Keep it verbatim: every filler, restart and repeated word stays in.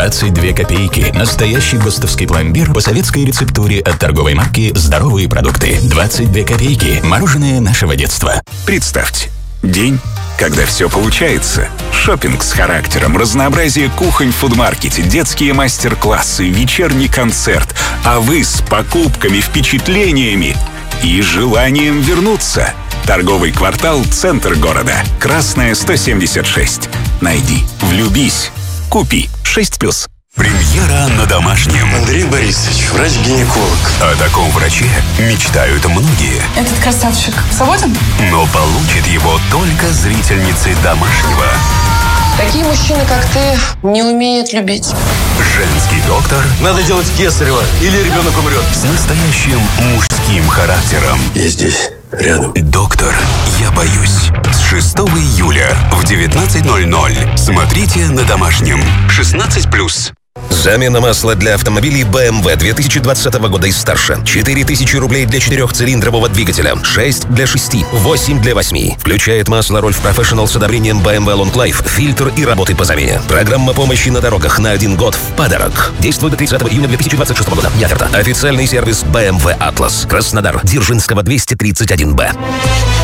двадцать две копейки. Настоящий гостовский пломбир по советской рецептуре от торговой марки «Здоровые продукты». двадцать две копейки. Мороженое нашего детства. Представьте, день, когда все получается. Шопинг с характером, разнообразие кухонь в фудмаркете, детские мастер-классы, вечерний концерт. А вы с покупками, впечатлениями и желанием вернуться. Торговый квартал «Центр города». Красная, сто семьдесят шесть. Найди, влюбись, купи. шесть плюс. Премьера на Домашнем. Андрей Борисович, врач-гинеколог. О таком враче мечтают многие. Этот красавчик свободен? Но получит его только зрительницы Домашнего. Такие мужчины, как ты, не умеют любить. Женский доктор. Надо делать кесарево, или ребенок умрет. С настоящим мужским характером. Я здесь, рядом. Доктор, я боюсь. С шестого июля в девятнадцать ноль ноль. Смотрите на Домашнем. шестнадцать плюс. Замена масла для автомобилей бэ эм вэ две тысячи двадцатого года и старше. четыре тысячи рублей для четырехцилиндрового двигателя. шесть для шести. восемь для восьми. Включает масло Rolf Professional с одобрением бэ эм вэ Long Life, фильтр и работы по замене. Программа помощи на дорогах на один год в подарок. Действует до тридцатого июня две тысячи двадцать шестого года. Яферта. Официальный сервис бэ эм вэ Atlas. Краснодар. Дзержинского двести тридцать один бэ.